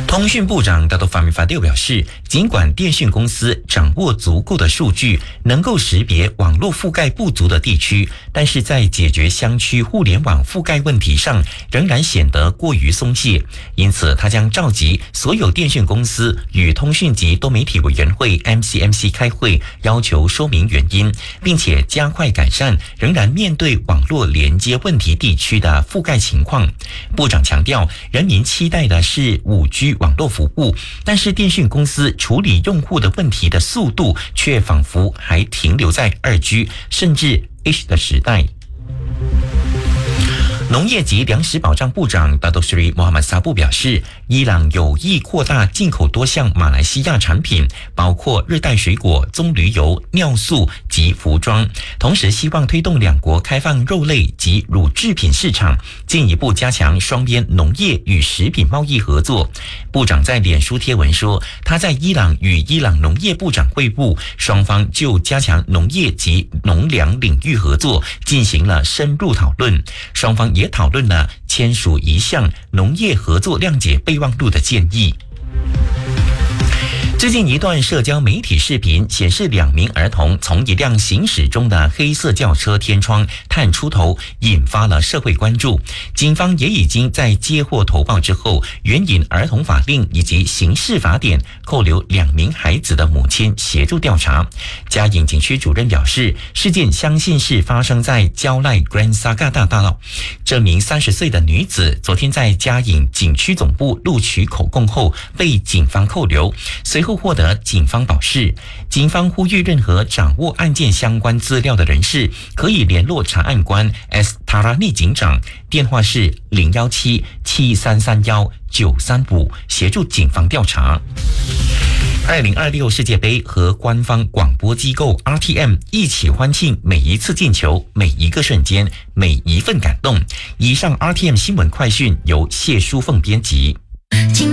通讯部长达多法米法六表示，尽管电讯公司掌握足够的数据，能够识别网络覆盖不足的地区，但是在解决乡区互联网覆盖问题上，仍然显得过于松懈。因此，他将召集所有电讯公司与通讯及多媒体委员会 MCMC 开会，要求说明原因，并且加快改善仍然面对网络连接问题地区的覆盖情况。部长强调，人民期待的是 5G 网络服务，但是电讯公司处理用户的问题的速度却仿佛还停留在 2G 甚至 H 的时代。农业及粮食保障部长达多斯里穆罕默萨布表示，伊朗有意扩大进口多项马来西亚产品，包括热带水果、棕榈油、尿素及服装，同时希望推动两国开放肉类及乳制品市场，进一步加强双边农业与食品贸易合作。部长在脸书贴文说，他在伊朗与伊朗农业部长会晤，双方就加强农业及农粮领域合作进行了深入讨论，双方也讨论了签署一项农业合作谅解备忘录的建议。最近一段社交媒体视频显示，2名儿童从一辆行驶中的黑色轿车天窗探出头，引发了社会关注。警方也已经在接获投报之后，援引儿童法令以及刑事法典，扣留2名孩子的母亲协助调查。嘉颖警区主任表示，事件相信是发生在焦赖 Grand Saga 大道。这名30岁的女子昨天在嘉颖警区总部录取口供后被警方扣留，随后获得警方保释。警方呼吁任何掌握案件相关资料的人士可以联络查案官 S. Tarani 警长，电话是017-7331-935，协助警方调查。2026世界杯和官方广播机构 RTM 一起欢庆每一次进球、每一个瞬间、每一份感动。以上 RTM 新闻快讯由谢淑凤编辑。